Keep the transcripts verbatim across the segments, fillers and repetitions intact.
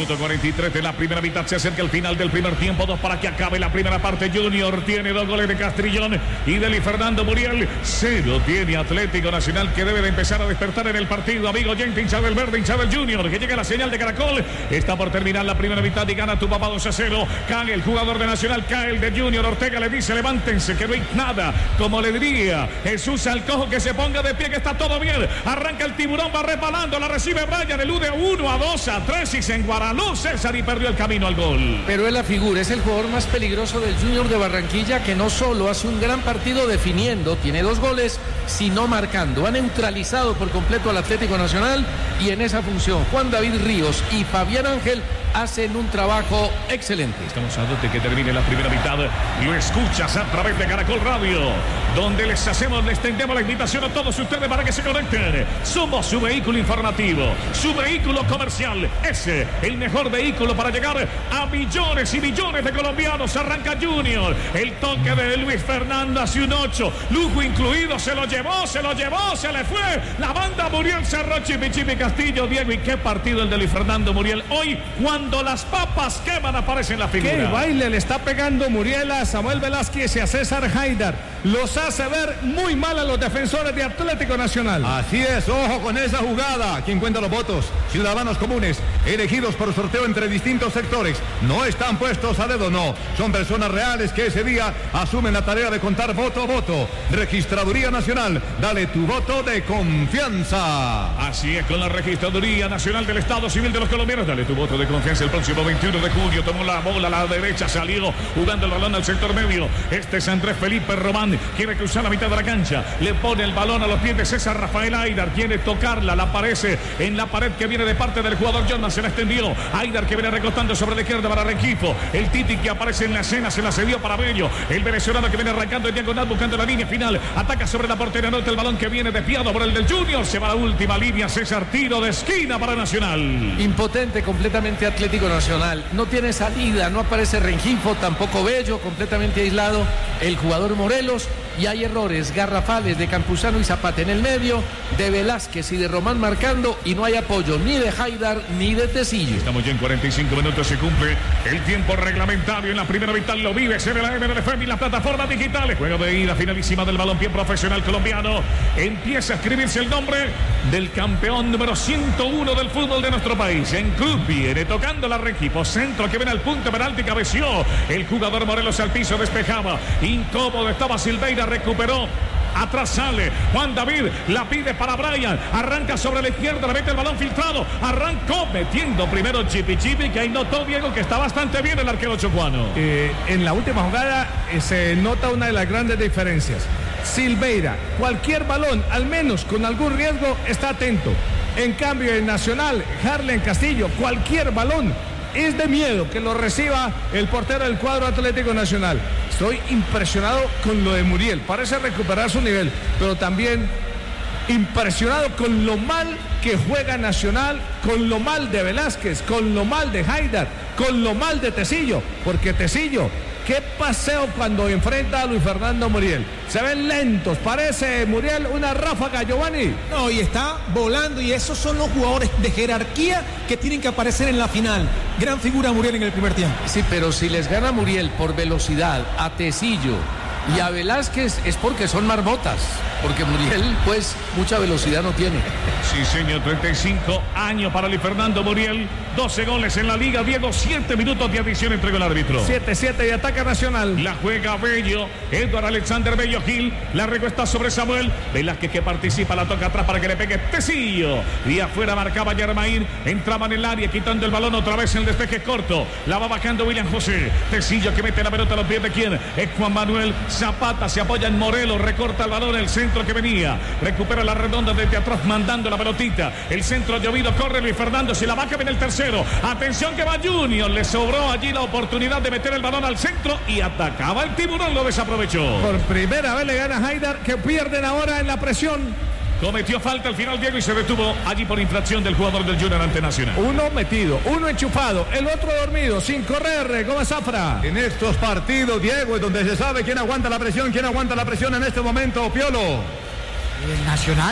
Minuto cuarenta y tres de la primera mitad. Se acerca el final del primer tiempo. Dos para que acabe la primera parte. Junior tiene dos goles de Castrillón y de Luis Fernando Muriel. Cero tiene Atlético Nacional, que debe de empezar a despertar en el partido. Amigo gente, hincha del verde, hincha del Junior, que llega la señal de Caracol. Está por terminar la primera mitad y gana tu papá dos a cero. Cae el jugador de Nacional, cae el de Junior. Ortega le dice: levántense, que no hay nada. Como le diría Jesús Alcojo, que se ponga de pie, que está todo bien. Arranca el tiburón, va resbalando, la recibe Brian, elude uno a dos a tres y se enguaranó César y perdió el camino al gol. Pero es la figura, es el jugador más peligroso del Junior de Barranquilla, que no solo hace un gran partido definiendo, tiene dos goles, sino marcando. Ha neutralizado por completo al Atlético Nacional y en esa función Juan David Ríos y Fabián Ángel hacen un trabajo excelente. Estamos hablando de que termine la primera mitad. Lo escuchas a través de Caracol Radio, donde les hacemos, les tendemos la invitación a todos ustedes para que se conecten. Somos su vehículo informativo, su vehículo comercial. Ese, el mejor vehículo para llegar a millones y millones de colombianos. Arranca Junior. El toque de Luis Fernando hace un ocho. Lujo incluido. Se lo llevó, se lo llevó, se le fue. La banda Muriel cerró. Chipi Chipi Castillo. Diego, y qué partido el de Luis Fernando Muriel. Hoy, cuando las papas queman, aparece en la figura. Qué baile le está pegando Muriel a Samuel Velázquez y a César Haidar. Los hace ver muy mal a los defensores de Atlético Nacional. Así es, ojo con esa jugada. ¿Quién cuenta los votos? Ciudadanos comunes, elegidos por sorteo entre distintos sectores. No están puestos a dedo, no. Son personas reales que ese día asumen la tarea de contar voto a voto. Registraduría Nacional, dale tu voto de confianza. Así es, con la Registraduría Nacional del Estado Civil de los Colombianos. Dale tu voto de confianza el próximo veintiuno de julio. Tomó la bola a la derecha, salió jugando el balón al sector medio. Este es Andrés Felipe Román. Quiere cruzar la mitad de la cancha. Le pone el balón a los pies de César Rafael Haidar. Quiere tocarla, la aparece en la pared que viene de parte del jugador Jordan. Se la extendió. Haidar, que viene recostando sobre la izquierda para Rengifo. El Titi, que aparece en la escena, se la cedió para Bello. El venezolano, que viene arrancando en diagonal buscando la línea final. Ataca sobre la portería, anota el balón que viene desviado por el del Junior. Se va a la última línea. César, tiro de esquina para Nacional. Impotente completamente Atlético Nacional. No tiene salida, no aparece Rengifo, tampoco Bello, completamente aislado el jugador Morelos. Y hay errores garrafales de Campuzano y Zapata en el medio, de Velázquez y de Román marcando, y no hay apoyo ni de Haidar ni de Tecillo. Estamos ya en cuarenta y cinco minutos, se cumple el tiempo reglamentario en la primera mitad. Lo vive C B la M L F M y las plataformas digitales. Juego de ida finalísima del balompié profesional colombiano. Empieza a escribirse el nombre del campeón número ciento uno del fútbol de nuestro país. En cruz viene tocando la Rengifo, centro que viene al punto penalti, cabeció el jugador Morelos al piso, despejaba, incómodo estaba Silveira, recuperó. Atrás sale Juan David, la pide para Brian, arranca sobre la izquierda, le mete el balón filtrado, arrancó metiendo primero Chipi Chipi, que ahí notó Diego que está bastante bien el arquero chocuano. Eh, en la última jugada eh, se nota una de las grandes diferencias. Silveira, cualquier balón, al menos con algún riesgo, está atento. En cambio, en Nacional, Harlen Castillo, cualquier balón es de miedo que lo reciba el portero del cuadro Atlético Nacional. Estoy impresionado con lo de Muriel, parece recuperar su nivel, pero también impresionado con lo mal que juega Nacional, con lo mal de Velázquez, con lo mal de Haidar, con lo mal de Tecillo, porque Tecillo, qué paseo cuando enfrenta a Luis Fernando Muriel. Se ven lentos, parece Muriel una ráfaga, Giovanni. No, y está volando, y esos son los jugadores de jerarquía que tienen que aparecer en la final. Gran figura Muriel en el primer tiempo. Sí, pero si les gana Muriel por velocidad a Tecillo y a Velázquez es porque son marmotas, porque Muriel pues mucha velocidad no tiene. Sí, señor, treinta y cinco años para Luis Fernando Muriel, doce goles en la liga. Diego, siete minutos de adición entregó el árbitro. siete siete y ataca Nacional. La juega Bello, Edward Alexander Bello Gil, la recuesta sobre Samuel Velázquez, que participa, la toca atrás para que le pegue Tecillo, y afuera marcaba Yermaín, entraba en el área quitando el balón otra vez en el despeje corto, la va bajando William José, Tecillo que mete la pelota a los pies de quién, es Juan Manuel Zapata, se apoya en Morelos, recorta el balón, el centro que venía, recupera la redonda desde atrás mandando la pelotita, el centro llovido, corre Luis Fernando, se la baja, viene el tercero, atención que va Junior, le sobró allí la oportunidad de meter el balón al centro y atacaba el tiburón, lo desaprovechó. Por primera vez le gana Haidar, que pierden ahora en la presión. Cometió falta al final Diego y se detuvo allí por infracción del jugador del Junior ante Nacional. Uno metido, uno enchufado, el otro dormido, sin correr, Gómez Zafra. En estos partidos, Diego, es donde se sabe quién aguanta la presión, quién aguanta la presión en este momento, Piolo. El Nacional,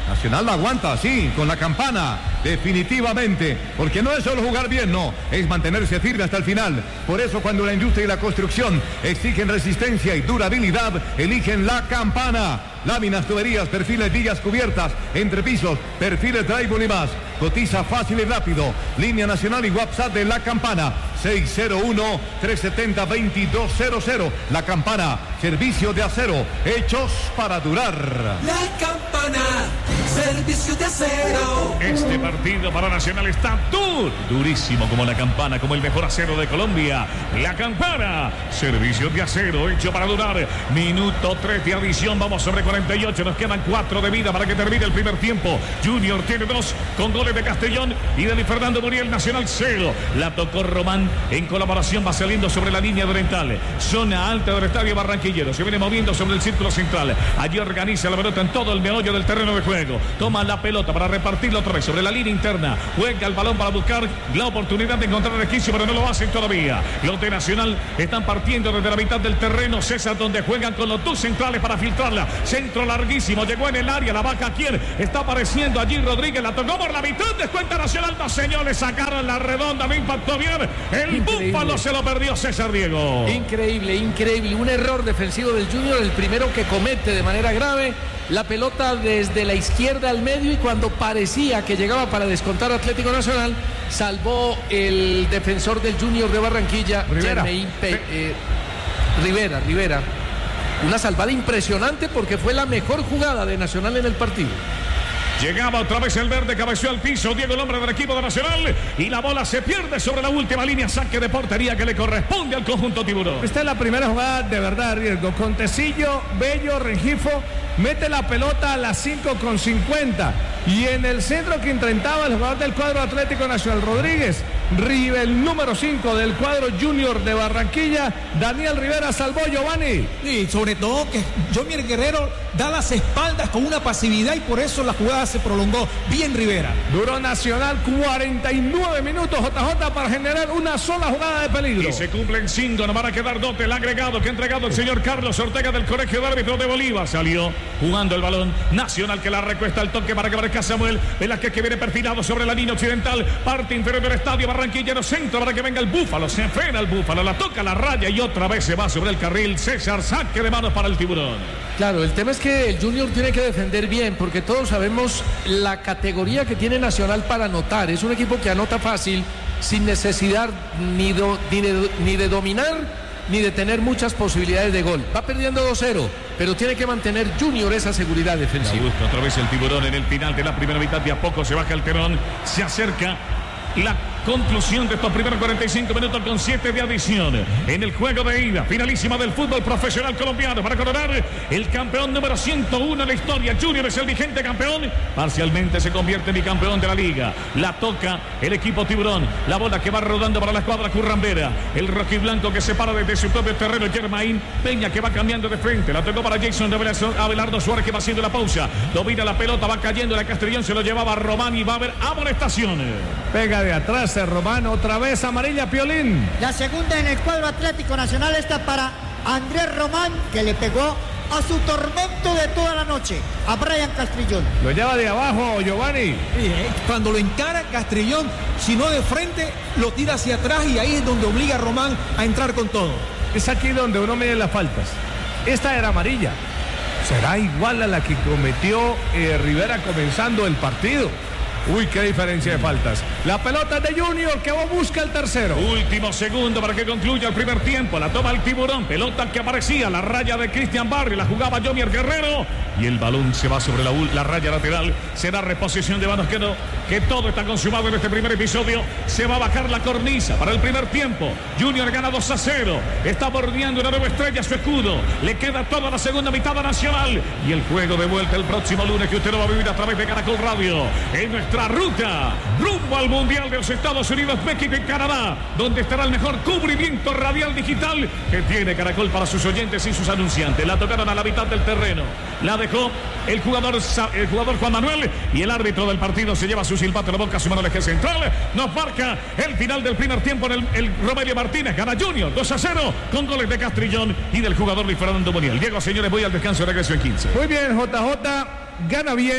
Nacional la aguanta, sí, con la campana, definitivamente, porque no es solo jugar bien, no, es mantenerse firme hasta el final. Por eso cuando la industria y la construcción exigen resistencia y durabilidad, eligen la campana. Láminas, tuberías, perfiles, villas cubiertas, entrepisos, perfiles drywall y más. Cotiza fácil y rápido. Línea nacional y WhatsApp de La Campana, seis cero uno, tres siete cero, dos dos cero cero. La Campana, servicio de acero, hechos para durar. La Campana, servicio de acero. Este partido para Nacional está dur, durísimo como La Campana, como el mejor acero de Colombia. La Campana, servicio de acero, hecho para durar. Minuto tres de adición, vamos sobre cuarenta y ocho, nos quedan cuatro de vida para que termine el primer tiempo. Junior tiene dos con goles de Castellón y de Fernando Muriel. Nacional cero. La tocó Román en colaboración, va saliendo sobre la línea oriental. Zona alta del estadio barranquillero. Se viene moviendo sobre el círculo central. Allí organiza la pelota en todo el meollo del terreno de juego. Toma la pelota para repartirla otra vez sobre la línea interna. Juega el balón para buscar la oportunidad de encontrar el esquicio, pero no lo hacen todavía. Los de Nacional están partiendo desde la mitad del terreno, César, donde juegan con los dos centrales para filtrarla. Centro larguísimo, llegó en el área, la vaca quien está apareciendo allí. Rodríguez la tocó por la mitad. Descuenta Nacional, dos señores, sacaron la redonda, no impactó bien. El Increíble. Búfalo se lo perdió César Diego. Increíble, increíble. Un error defensivo del Junior, el primero que comete de manera grave. La pelota desde la izquierda al medio y cuando parecía que llegaba para descontar Atlético Nacional, salvó el defensor del Junior de Barranquilla, Rivera. Germain Pe- eh, Rivera, Rivera. Una salvada impresionante porque fue la mejor jugada de Nacional en el partido. Llegaba otra vez el verde, cabeció al piso Diego, el hombre del equipo de Nacional, y la bola se pierde sobre la última línea, saque de portería que le corresponde al conjunto tiburón. Esta es la primera jugada de verdad de riesgo. Con Tecillo, Bello, Rengifo, mete la pelota a las cinco con cincuenta. Y en el centro que intentaba el jugador del cuadro Atlético Nacional, Rodríguez, Rive, el número cinco del cuadro Junior de Barranquilla, Daniel Rivera salvó, Giovanni. Y sobre todo que Jomier Guerrero da las espaldas con una pasividad y por eso la jugada se prolongó. Bien Rivera. Duró Nacional cuarenta y nueve minutos, J J, para generar una sola jugada de peligro. Y se cumplen cinco, nos van a quedar dos del agregado que ha entregado el señor Carlos Ortega del Colegio de Árbitros de Bolívar. Salió jugando el balón. Nacional que la recuesta el toque para que aparezca Samuel Velázquez, que viene perfilado sobre la línea occidental. Parte inferior del estadio barranquillero, centro para que venga el Búfalo. Se frena el Búfalo, la toca la raya y otra vez se va sobre el carril. César, saque de manos para el tiburón. Claro, el tema es que el Junior tiene que defender bien, porque todos sabemos la categoría que tiene Nacional para anotar. Es un equipo que anota fácil, sin necesidad ni, do, ni, de, ni de dominar, ni de tener muchas posibilidades de gol. Va perdiendo dos cero, pero tiene que mantener Junior esa seguridad defensiva. La busca otra vez el tiburón en el final de la primera mitad. De a poco se baja el telón, se acerca la conclusión de estos primeros cuarenta y cinco minutos con siete de adición en el juego de ida, finalísima del fútbol profesional colombiano, para coronar el campeón número ciento uno en la historia. Junior es el vigente campeón, parcialmente se convierte en bicampeón de la liga. La toca el equipo tiburón, la bola que va rodando para la escuadra currambera, el rojiblanco que se para desde su propio terreno. Germain Peña que va cambiando de frente, la tocó para Jason de Abelardo Suárez, que va haciendo la pausa, domina la pelota, va cayendo la Castellón, se lo llevaba a Román y va a haber amonestaciones. Pega de atrás Román, otra vez amarilla, Piolín. La segunda en el cuadro Atlético Nacional está para Andrés Román, que le pegó a su tormento de toda la noche, a Brian Castrillón. Lo lleva de abajo, Giovanni. Cuando lo encara Castrillón, si no de frente, lo tira hacia atrás y ahí es donde obliga a Román a entrar con todo. Es aquí donde uno mide las faltas. Esta era amarilla. Será igual a la que cometió eh, Rivera comenzando el partido. Uy, qué diferencia de faltas. La pelota de Junior que busca el tercero. Último segundo para que concluya el primer tiempo. La toma el tiburón. Pelota que aparecía. La raya de Cristian Barrio. La jugaba Jomier Guerrero. Y el balón se va sobre la, la raya lateral. Será reposición de manos que no. Que todo está consumado en este primer episodio. Se va a bajar la cornisa para el primer tiempo. Junior gana dos a cero. Está bordeando una nueva estrella su escudo. Le queda toda la segunda mitad a Nacional. Y el juego de vuelta el próximo lunes que usted lo va a vivir a través de Caracol Radio. En nuestra ruta rumbo al Mundial de los Estados Unidos, México y Canadá, donde estará el mejor cubrimiento radial digital que tiene Caracol para sus oyentes y sus anunciantes. La tocaron a la mitad del terreno, la dejó el jugador, el jugador Juan Manuel, y el árbitro del partido se lleva su silbato a la boca, su mano al eje central. Nos marca el final del primer tiempo en el, el Romelio Martínez. Gana Junior dos a cero con goles de Castrillón y del jugador Luis Fernando Muriel. Diego, señores, voy al descanso, regreso en quince. Muy bien, J J, gana bien.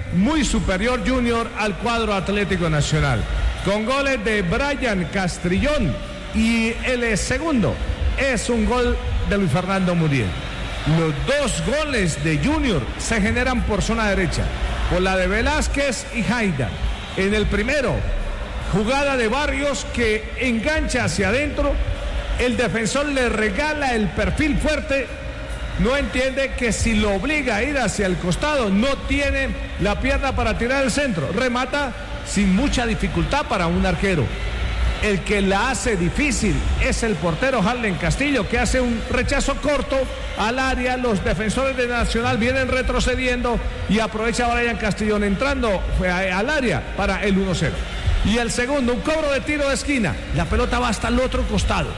muy superior Junior al cuadro Atlético Nacional, con goles de Brian Castrillón, y el segundo es un gol de Luis Fernando Muriel. Los dos goles de Junior se generan por zona derecha, por la de Velázquez y Haidar. En el primero, jugada de Barrios que engancha hacia adentro, el defensor le regala el perfil fuerte, no entiende que si lo obliga a ir hacia el costado no tiene la pierna para tirar el centro, remata sin mucha dificultad para un arquero. El que la hace difícil es el portero Harlen Castillo, que hace un rechazo corto al área. Los defensores de Nacional vienen retrocediendo y aprovecha Brian Castillón entrando al área para el uno cero. Y el segundo, un cobro de tiro de esquina. La pelota va hasta el otro costado.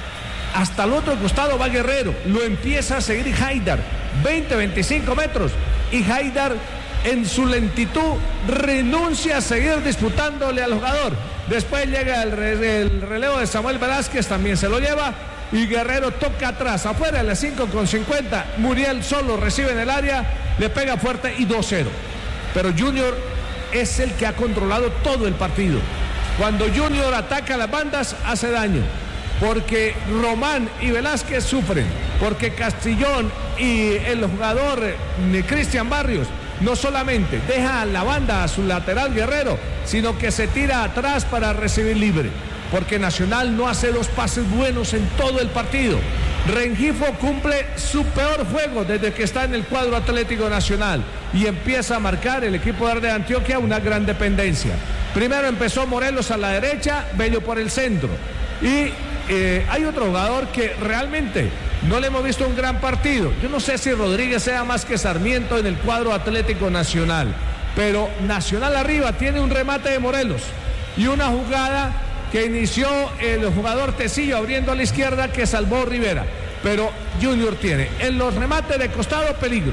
Hasta el otro costado va Guerrero. Lo empieza a seguir Haidar. veinte, veinticinco metros. Y Haidar, en su lentitud, renuncia a seguir disputándole al jugador. Después llega el, re, el relevo de Samuel Velázquez, también se lo lleva. Y Guerrero toca atrás, afuera de las cinco con cincuenta. Muriel solo recibe en el área, le pega fuerte y dos cero. Pero Junior es el que ha controlado todo el partido. Cuando Junior ataca las bandas, hace daño. Porque Román y Velázquez sufren. Porque Castrillón y el jugador eh, Cristian Barrios no solamente deja a la banda a su lateral Guerrero, sino que se tira atrás para recibir libre, porque Nacional no hace dos pases buenos en todo el partido. Rengifo cumple su peor juego desde que está en el cuadro Atlético Nacional y empieza a marcar el equipo de Antioquia una gran dependencia. Primero empezó Morelos a la derecha, Bello por el centro, y eh, hay otro jugador que realmente no le hemos visto un gran partido. Yo no sé si Rodríguez sea más que Sarmiento en el cuadro Atlético Nacional, pero Nacional arriba tiene un remate de Morelos y una jugada que inició el jugador Tecillo abriendo a la izquierda que salvó Rivera. Pero Junior tiene en los remates de costado peligro.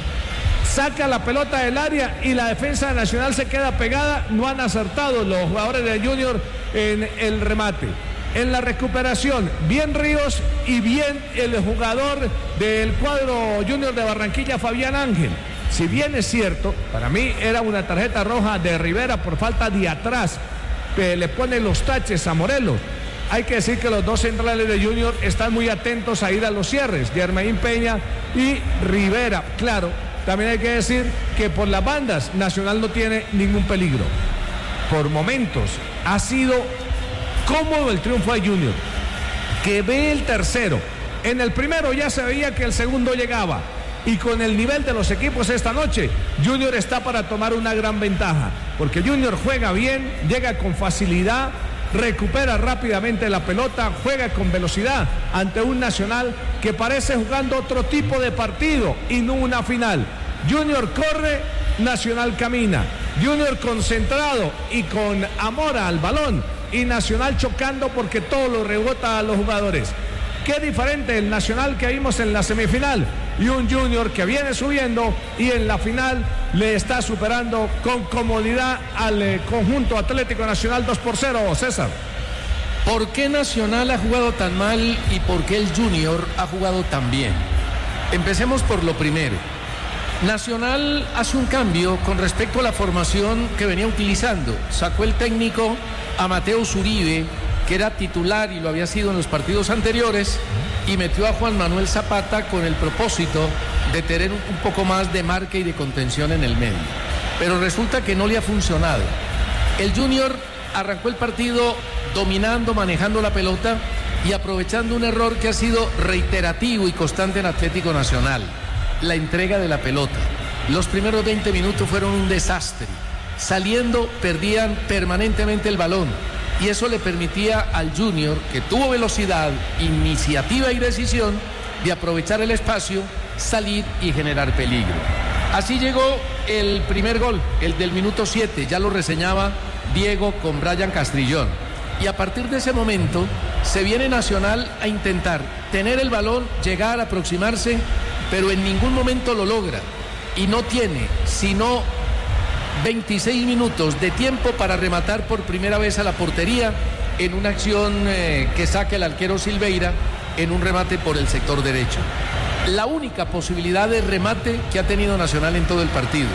Saca la pelota del área y la defensa Nacional se queda pegada. No han acertado los jugadores de Junior en el remate. En la recuperación, bien Ríos y bien el jugador del cuadro Junior de Barranquilla, Fabián Ángel. Si bien es cierto, para mí era una tarjeta roja de Rivera por falta de atrás, que le pone los taches a Morelos. Hay que decir que los dos centrales de Junior están muy atentos a ir a los cierres, Germain Peña y Rivera. Claro, también hay que decir que por las bandas Nacional no tiene ningún peligro. Por momentos ha sido cómodo el triunfo de Junior, que ve el tercero. En el primero ya se veía que el segundo llegaba, y con el nivel de los equipos esta noche, Junior está para tomar una gran ventaja, porque Junior juega bien, llega con facilidad, recupera rápidamente la pelota, juega con velocidad ante un Nacional que parece jugando otro tipo de partido y no una final. Junior corre, Nacional camina. Junior concentrado y con amor al balón, y Nacional chocando porque todo lo rebota a los jugadores. Qué diferente el Nacional que vimos en la semifinal y un Junior que viene subiendo y en la final le está superando con comodidad al eh, conjunto Atlético Nacional dos por cero, César. ¿Por qué Nacional ha jugado tan mal y por qué el Junior ha jugado tan bien? Empecemos por lo primero. Nacional hace un cambio con respecto a la formación que venía utilizando. Sacó el técnico a Mateo Zuribe, que era titular y lo había sido en los partidos anteriores, y metió a Juan Manuel Zapata con el propósito de tener un poco más de marca y de contención en el medio. Pero resulta que no le ha funcionado. El Junior arrancó el partido dominando, manejando la pelota y aprovechando un error que ha sido reiterativo y constante en Atlético Nacional: la entrega de la pelota. Los primeros veinte minutos fueron un desastre. Saliendo, perdían permanentemente el balón. Y eso le permitía al Junior, que tuvo velocidad, iniciativa y decisión, de aprovechar el espacio, salir y generar peligro. Así llegó el primer gol, el del minuto siete, ya lo reseñaba Diego con Brian Castrillón. Y a partir de ese momento se viene Nacional a intentar tener el balón, llegar, aproximarse, pero en ningún momento lo logra. Y no tiene sino veintiséis minutos de tiempo para rematar por primera vez a la portería en una acción eh, que saca el arquero Silveira en un remate por el sector derecho. La única posibilidad de remate que ha tenido Nacional en todo el partido.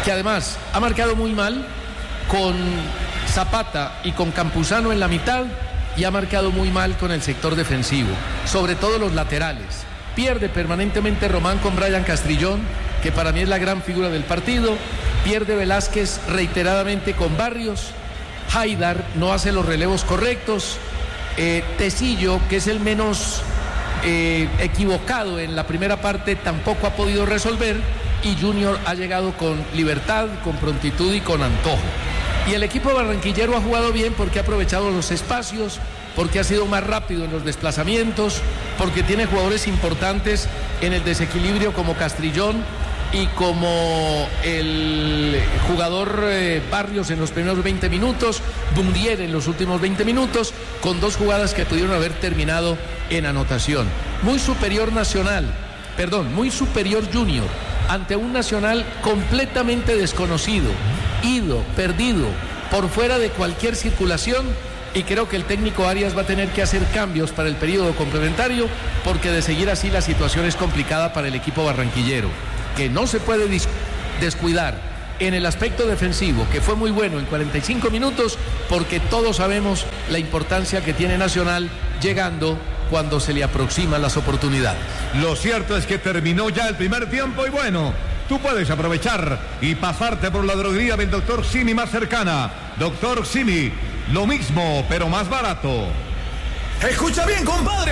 que además ha marcado muy mal con Zapata y con Campuzano en la mitad, y ha marcado muy mal con el sector defensivo, sobre todo los laterales. Pierde permanentemente Román con Brian Castrillón, que para mí es la gran figura del partido. Pierde Velázquez reiteradamente con Barrios. Haidar no hace los relevos correctos. Eh, Tecillo, que es el menos eh, equivocado en la primera parte, tampoco ha podido resolver. Y Junior ha llegado con libertad, con prontitud y con antojo. Y el equipo barranquillero ha jugado bien porque ha aprovechado los espacios, porque ha sido más rápido en los desplazamientos, porque tiene jugadores importantes en el desequilibrio como Castrillón y como el jugador eh, Barrios en los primeros veinte minutos, Bundier en los últimos veinte minutos, con dos jugadas que pudieron haber terminado en anotación. Muy superior Nacional, perdón, muy superior Junior, ante un Nacional completamente desconocido, ido, perdido, por fuera de cualquier circulación, y creo que el técnico Arias va a tener que hacer cambios para el periodo complementario, porque de seguir así la situación es complicada para el equipo barranquillero, que no se puede descuidar en el aspecto defensivo, que fue muy bueno en cuarenta y cinco minutos, porque todos sabemos la importancia que tiene Nacional llegando cuando se le aproximan las oportunidades. Lo cierto es que terminó ya el primer tiempo y bueno, tú puedes aprovechar y pasarte por la droguería del doctor Simi más cercana. doctor Simi, lo mismo, pero más barato. Escucha bien, compadre.